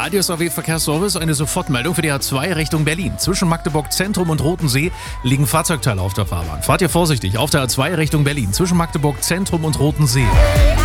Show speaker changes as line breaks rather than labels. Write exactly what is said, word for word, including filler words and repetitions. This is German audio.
Radio S A W Verkehrsservice, eine Sofortmeldung für die A zwei Richtung Berlin. Zwischen Magdeburg Zentrum und Rotensee liegen Fahrzeugteile auf der Fahrbahn. Fahrt ihr vorsichtig auf der A zwei Richtung Berlin, zwischen Magdeburg Zentrum und Rotensee.